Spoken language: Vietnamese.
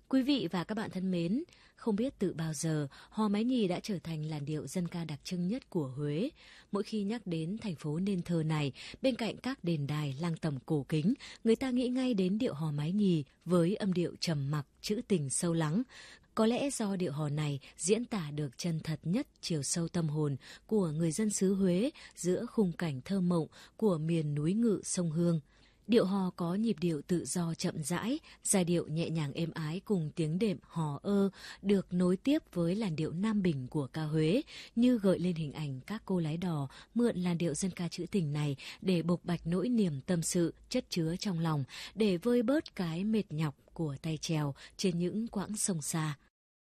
Quý vị và các bạn thân mến, không biết từ bao giờ, hò mái nhì đã trở thành làn điệu dân ca đặc trưng nhất của Huế. Mỗi khi nhắc đến thành phố nên thơ này, bên cạnh các đền đài lăng tẩm cổ kính, người ta nghĩ ngay đến điệu hò mái nhì với âm điệu trầm mặc, trữ tình sâu lắng. Có lẽ do điệu hò này diễn tả được chân thật nhất chiều sâu tâm hồn của người dân xứ Huế giữa khung cảnh thơ mộng của miền núi ngự sông Hương. Điệu hò có nhịp điệu tự do chậm rãi, giai điệu nhẹ nhàng êm ái cùng tiếng đệm hò ơ được nối tiếp với làn điệu nam bình của ca Huế, như gợi lên hình ảnh các cô lái đò mượn làn điệu dân ca trữ tình này để bộc bạch nỗi niềm tâm sự chất chứa trong lòng, để vơi bớt cái mệt nhọc của tay chèo trên những quãng sông xa.